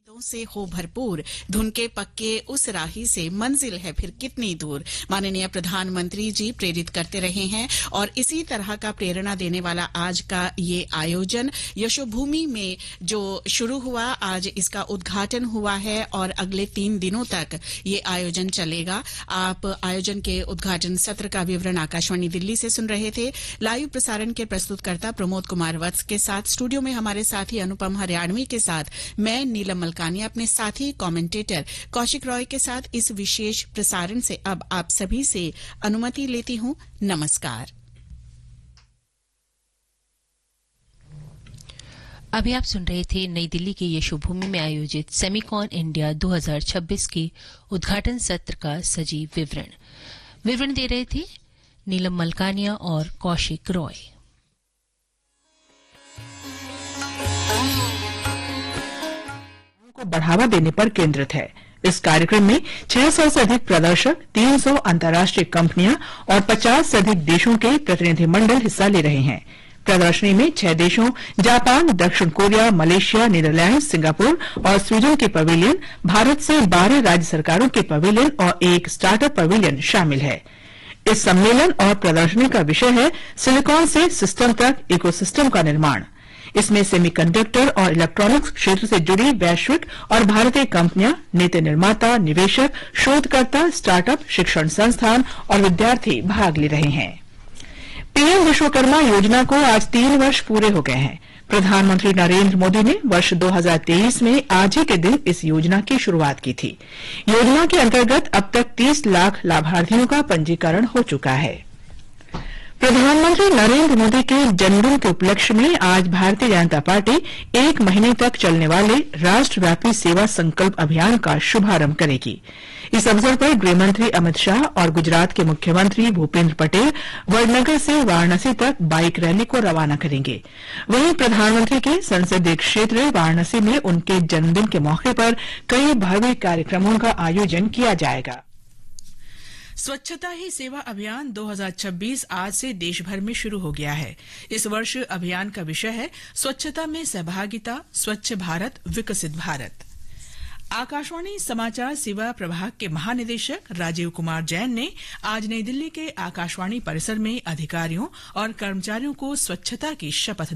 से हो भरपूर, धुन के पक्के उस राही से मंजिल है फिर कितनी दूर। माननीय प्रधानमंत्री जी प्रेरित करते रहे हैं और इसी तरह का प्रेरणा देने वाला आज का ये आयोजन यशोभूमि में जो शुरू हुआ, आज इसका उद्घाटन हुआ है और अगले 3 दिनों तक ये आयोजन चलेगा। आप आयोजन के उद्घाटन सत्र का विवरण आकाशवाणी दिल्ली से सुन रहे थे। लाइव प्रसारण के प्रस्तुतकर्ता प्रमोद कुमार वत्स के साथ स्टूडियो में हमारे साथी अनुपम हरियाणवी के साथ मैं नीलम मलकानी अपने साथी कमेंटेटर कौशिक रॉय के साथ इस विशेष प्रसारण से अब आप सभी से अनुमति लेती हूं। नमस्कार। अभी आप सुन रहे थे नई दिल्ली के यशोभूमि में आयोजित सेमिकॉन इंडिया 2026 के उद्घाटन सत्र का सजीव विवरण दे रहे थे नीलम मलकानिया और कौशिक रॉय। को बढ़ावा देने पर केंद्रित है। इस कार्यक्रम में 600 से अधिक प्रदर्शक, 300 अंतर्राष्ट्रीय कंपनियां और 50 से अधिक देशों के प्रतिनिधिमंडल हिस्सा ले रहे हैं। प्रदर्शनी में 6 देशों जापान, दक्षिण कोरिया, मलेशिया, नीदरलैंड, सिंगापुर और स्वीडन के पवेलियन, भारत से 12 राज्य सरकारों के पवेलियन और एक स्टार्टअप पवेलियन शामिल है। इस सम्मेलन और प्रदर्शनी का विषय है सिलिकॉन से सिस्टम तक इकोसिस्टम का निर्माण। इसमें सेमीकंडक्टर और इलेक्ट्रॉनिक्स क्षेत्र से जुड़ी वैश्विक और भारतीय कंपनियां, नीति निर्माता, निवेशक, शोधकर्ता, स्टार्टअप, शिक्षण संस्थान और विद्यार्थी भाग ले रहे हैं। पीएम विश्वकर्मा योजना को आज 3 वर्ष पूरे हो गए हैं। प्रधानमंत्री नरेंद्र मोदी ने वर्ष 2023 में आज ही के दिन इस योजना की शुरुआत की थी। योजना के अंतर्गत अब तक 30 लाख लाभार्थियों का पंजीकरण हो चुका है। प्रधानमंत्री नरेंद्र मोदी के जन्मदिन के उपलक्ष्य में आज भारतीय जनता पार्टी 1 महीने तक चलने वाले राष्ट्रव्यापी सेवा संकल्प अभियान का शुभारंभ करेगी। इस अवसर पर गृहमंत्री अमित शाह और गुजरात के मुख्यमंत्री भूपेन्द्र पटेल वडनगर से वाराणसी तक बाइक रैली को रवाना करेंगे। वहीं प्रधानमंत्री के संसदीय क्षेत्र वाराणसी में उनके जन्मदिन के मौके पर कई भव्य कार्यक्रमों का आयोजन किया जाएगा। स्वच्छता ही सेवा अभियान 2026 आज से देश भर में शुरू हो गया है। इस वर्ष अभियान का विषय है स्वच्छता में सहभागिता, स्वच्छ भारत, विकसित भारत। आकाशवाणी समाचार सेवा प्रभाग के महानिदेशक राजीव कुमार जैन ने आज नई दिल्ली के आकाशवाणी परिसर में अधिकारियों और कर्मचारियों को स्वच्छता की शपथ